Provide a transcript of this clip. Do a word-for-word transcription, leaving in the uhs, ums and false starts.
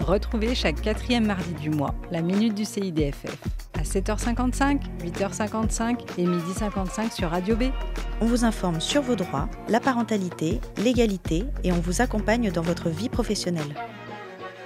Retrouvez chaque quatrième mardi du mois la Minute du C I D F F à sept heures cinquante-cinq, huit heures cinquante-cinq et midi cinquante-cinq sur Radio B. On vous informe sur vos droits, la parentalité, l'égalité et on vous accompagne dans votre vie professionnelle.